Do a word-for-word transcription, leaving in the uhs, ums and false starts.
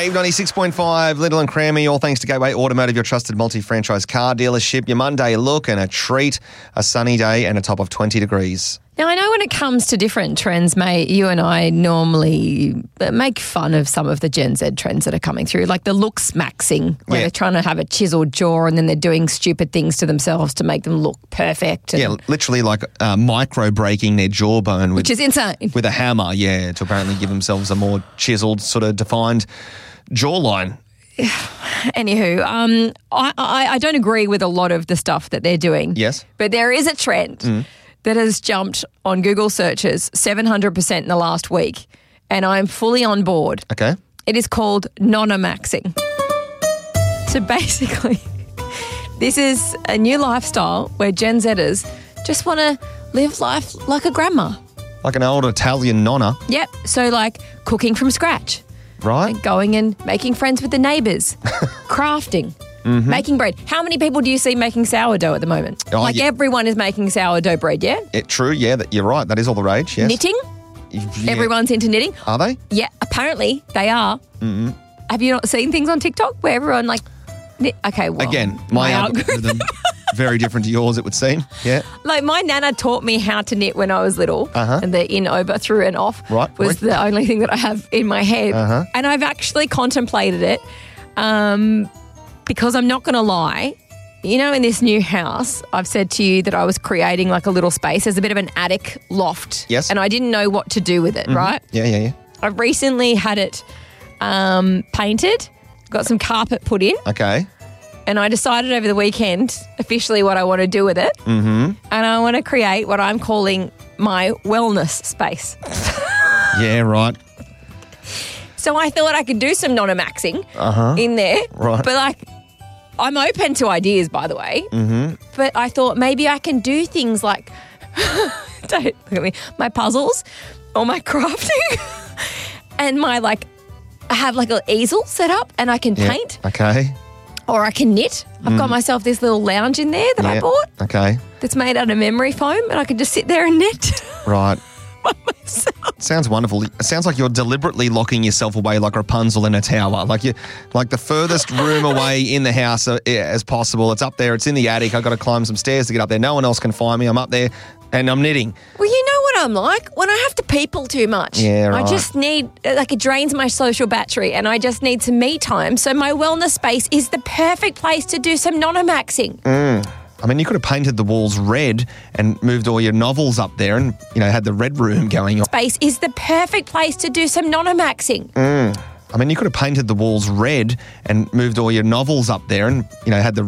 Wave ninety-six point five, Little and Crammy, all thanks to Gateway Automotive, your trusted multi-franchise car dealership. Your Monday look and a treat, a sunny day and a top of twenty degrees. Now, I know when it comes to different trends, mate, you and I normally make fun of some of the Gen Z trends that are coming through, like the looks maxing, where Yeah. they're trying to have a chiseled jaw and then they're doing stupid things to themselves to make them look perfect. And, Yeah, literally like uh, micro-breaking their jawbone with, which is insane. with a hammer, yeah, to apparently give themselves a more chiseled, sort of defined jawline. Anywho, um, I, I, I don't agree with a lot of the stuff that they're doing. Yes. But there is a trend Mm. that has jumped on Google searches seven hundred percent in the last week, and I'm fully on board. Okay. It is called Nonamaxing. So basically, this is a new lifestyle where Gen Zers just want to live life like a grandma. Like an old Italian nonna, Yep. So like cooking from scratch, right? going and making friends with the neighbours, crafting, Mm-hmm. making bread. How many people do you see making sourdough at the moment? Oh, like yeah. everyone is making sourdough bread, yeah? It, true, yeah, that, you're right. Knitting. That is all the rage, yes. Knitting? Yeah. Everyone's into knitting. Are they? Yeah, apparently they are. Mm-hmm. Have you not seen things on TikTok where everyone like knit? Okay, well. Again, my algorithm, very different to yours, it would seem. Yeah. Like my nana taught me how to knit when I was little, Uh-huh. and the in, over, through and off Right, was right. the only thing that I have in my head. Uh-huh. And I've actually contemplated it um, because I'm not going to lie. You know, in this new house, I've said to you that I was creating like a little space. There's a bit of an attic loft. Yes. And I didn't know what to do with it, right? Yeah, yeah, yeah. I've recently had it um, painted, got some carpet put in. Okay. And I decided over the weekend officially what I want to do with it. Mm-hmm. And I want to create what I'm calling my wellness space. Yeah, right. So I thought I could do some nonamaxing Uh-huh. in there. Right. But like, I'm open to ideas, by the way. Mm-hmm. But I thought maybe I can do things like, don't look at me, my puzzles or my crafting and my like, I have like an easel set up and I can Yeah. paint. Okay. Or I can knit. I've got myself this little lounge in there that I Yeah. bought Okay. that's made out of memory foam, and I can just sit there and knit Right. by myself. Sounds wonderful. It sounds like you're deliberately locking yourself away like Rapunzel in a tower. Like you, like the furthest room away in the house uh, as possible. It's up there. It's in the attic. I've got to climb some stairs to get up there. No one else can find me. I'm up there and I'm knitting. Well, you know what I'm like? When I have to people too much. Yeah, I right. just need, like, it drains my social battery and I just need some me time. So my wellness space is the perfect place to do some nonamaxing. I mean, you could have painted the walls red and moved all your novels up there and, you know, had the red room going on. Space is the perfect place to do some nonamaxing. I mean, you could have painted the walls red and moved all your novels up there and, you know, had the